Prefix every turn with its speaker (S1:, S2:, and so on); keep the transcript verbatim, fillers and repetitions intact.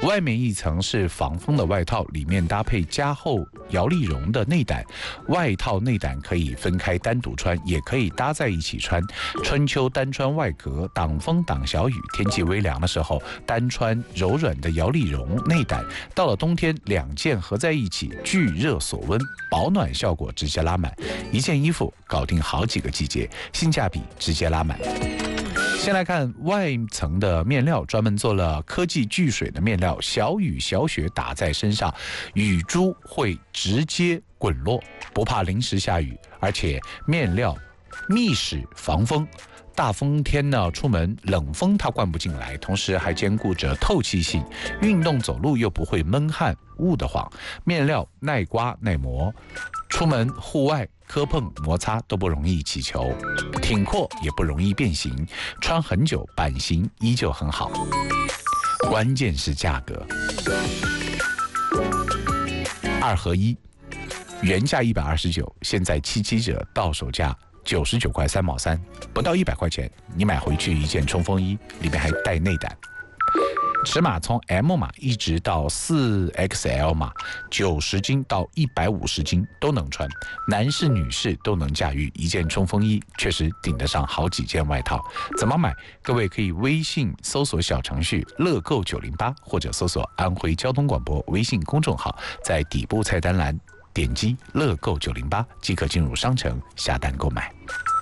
S1: 外面一层是防风的外套，里面搭配加厚摇粒绒的内胆。外套内胆可以分开单独穿，也可以搭在一起穿。春秋单穿外壳，挡风挡小雨。天气微凉的时候，单穿柔软的摇粒绒内胆。到了冬天，两件合在一起，聚热锁温，保暖效果直接拉满。一件衣服搞定好几个季节，性价比直接拉满。先来看外层的面料，专门做了科技聚水的面料，小雨小雪打在身上，雨珠会直接滚落，不怕临时下雨，而且面料密实防风。大风天呢，出门冷风它灌不进来，同时还兼顾着透气性，运动走路又不会闷汗捂得慌。面料耐刮耐磨，出门户外磕碰摩擦都不容易起球，挺阔也不容易变形，穿很久版型依旧很好。关键是价格，二合一，原价一百二十九，现在七七折到手价九十九块三毛三，不到一百块钱，你买回去一件冲锋衣，里面还带内胆。尺码从 M 码一直到 四 X L 码，九十斤到一百五十斤都能穿，男士女士都能驾驭。一件冲锋衣确实顶得上好几件外套。怎么买？各位可以微信搜索小程序乐购九零八，或者搜索安徽交通广播微信公众号，在底部菜单栏点击乐购九零八即可进入商城下单购买。